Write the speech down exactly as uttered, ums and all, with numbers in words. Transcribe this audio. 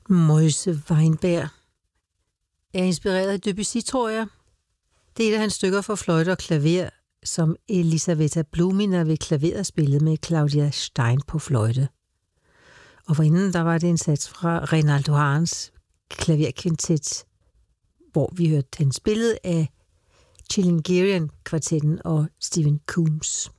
Moise Weinberg er inspireret af Debussy, tror jeg. Det er et af hans stykker for fløjte og klaver, som Elisaveta Blumina ved klaveret spillede med Claudia Stein på fløjte. Og forinden der var det en sats fra Reynaldo Harns klaverkvintet, hvor vi hørte hans spillet af Chilingirian-kvartetten og Stephen Coombs.